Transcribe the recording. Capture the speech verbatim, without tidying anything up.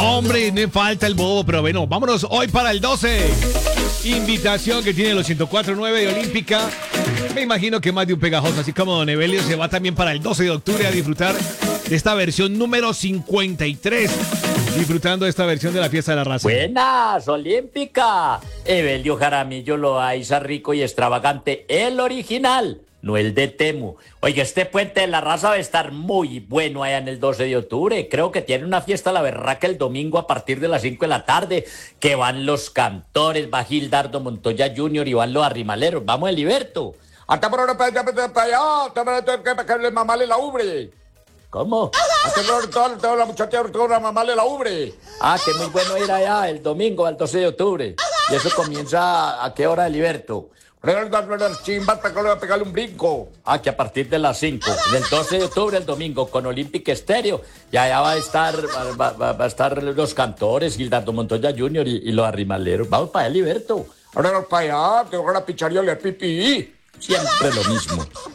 Hombre, me falta el bobo, pero bueno, vámonos hoy para el doce. Invitación que tiene los ciento cuatro punto nueve de Olímpica. Me imagino que más de un pegajoso, así como Don Evelio, se va también para el doce de octubre a disfrutar de esta versión número cincuenta y tres. Disfrutando de esta versión de la fiesta de la raza. Buenas, Olímpica. Evelio Jaramillo Loaiza, rico y extravagante, el original, no el de Temu. Oiga, este puente de la raza va a estar muy bueno allá en el doce de octubre. Creo que tiene una fiesta la berraca el domingo a partir de las cinco de la tarde, que van los cantores, va Gildardo Montoya junior y van los arrimaleros. Vamos, Eliberto. Hasta por ahora para allá, para que mamarle la ubre. ¿Cómo? Hasta toda la muchacha, toda mamarle la ubre. Ah, que muy bueno ir allá el domingo al doce de octubre. ¿Y eso comienza a qué hora, Eliberto? Las chimbas para que le va a pegarle un brinco. Ah, que a partir de las cinco, del doce de octubre, el domingo, con Olympic Stereo, y allá va a estar, va, va, va a estar los cantores, Gildardo Montoya junior y, y los arrimaleros. Vamos para allá, Eliberto. Ahora para allá, te voy a pichar y oler pipí. Siempre lo mismo.